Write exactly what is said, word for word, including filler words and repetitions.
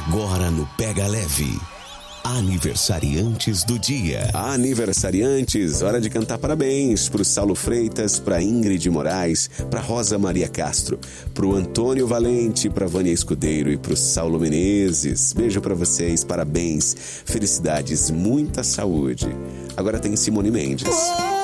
Agora no Pega Leve. Aniversariantes do dia. Aniversariantes, hora de cantar parabéns pro Saulo Freitas, pra Ingrid Moraes, pra Rosa Maria Castro, pro Antônio Valente, pra Vânia Escudeiro e pro Saulo Menezes. Beijo pra vocês, parabéns, felicidades, muita saúde. Agora tem Simone Mendes.